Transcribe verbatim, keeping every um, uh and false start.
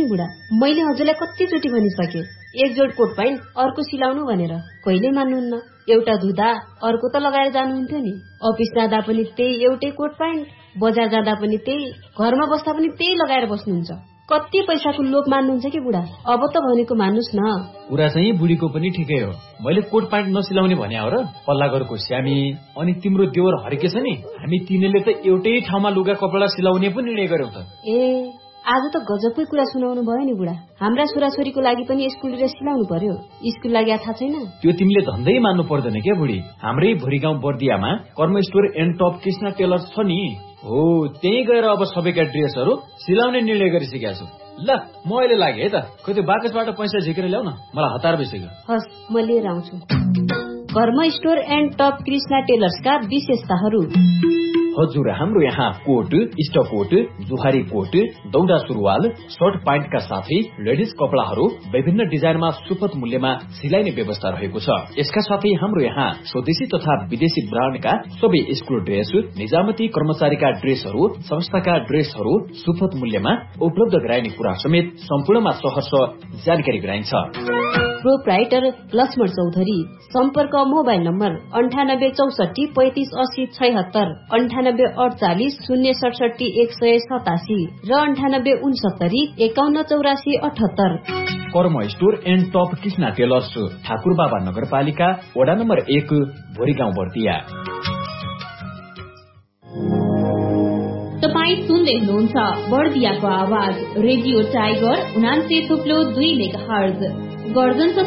नि बुढा। मैले हजुरलाई कतिचोटि भनिसके एक जोड कोट प्यान्ट अर्को सिलाउनु भनेर, कहिले मान्नुहुन्न। एउटा धुँदा अर्को त लगाएर जानुहुन्थ्यो नि। अफिस जाँदा पनि त्यही एउटै कोट प्यान्ट, बजार जाँदा पनि त्यही, घरमा बस्दा पनि त्यही लगाएर बस्नुहुन्छ। कति पैसाको लोभ मान्नुहुन्छ कि बुढा। अब त भनेको मान्नुस् न। कुरा चाहिँ बुढीको पनि ठिकै हो। मैले कोट प्यान्ट नसिलाउने भने हो र? पल्लाघरको श्यामी अनि तिम्रो देवर हरिके छ नि, हामी तिनीले त एउटै ठाउँमा लुगा कपडा सिलाउने पनि निर्णय गर्यौ त। ए आज त गजबकै कुरा सुनाउनु भयो नि बुढा। हाम्रा छोराछोरीको लागि पनि स्कुल ड्रेस सिलाउनु पर्यो। स्कुल लागि थाहा छैन? त्यो तिमीले धन्दै मान्नु पर्दैन क्या बुढी। हाम्रै भोरीगाउँ बर्दियामा कर्म store and top Krishna tailors छ नि, हो त्यही गएर अब सबैका ड्रेसहरू सिलाउने निर्णय गरिसकेका छु। ल म अहिले लागे है त, खोइ त्यो बाकसबाट पैसा झिकेर ल्याउ न, मलाई हतार भइसक्यो। हस् म लिएर आउँछु। कर्म स्टोर एन्ड टप कृष्णा टेलर्सका विशेषताहरू। हजुर, हाम्रो यहाँ कोट, स्टकोट, जुहारी कोट, दौरा सुरुवाल, सर्ट प्यान्टका साथै लेडिज कपडाहरू विभिन्न डिजाइनमा सुपथ मूल्यमा सिलाइने व्यवस्था रहेको छ। यसका साथै हाम्रो यहाँ स्वदेशी तथा विदेशी ब्रान्डका सबै स्कुल ड्रेस, निजामती कर्मचारीका ड्रेसहरू, संस्थाका ड्रेसहरू सुपथ मूल्यमा उपलब्ध गराइने कुरा समेत सम्पूर्णमा सहर्ष जानकारी गराइन्छ। प्रोप्राइटर लक्ष्मण चौधरी। सम्पर्क मोबाइल नम्बर अन्ठानब्बे चौसठी पैंतिस अस्सी छयहत्तर, अन्ठानब्बे अडचालिस शून्य सडसठी एक सय सतासी र अन्ठानब्बे उनसत्तरी एकाउन्न चौरासी अठहत्तर। कर्म store and top Krishna tailors, Thakurbaba नगरपालिका, वडा नम्बर एक, भोरीगाउँ बर्दिया। तपाईँ सुन्दै हुनुहुन्छ बर्दियाको आवाज रेडियो टाइगर उनान्से थुप्लो दुई मेगाहर्ज गर्जन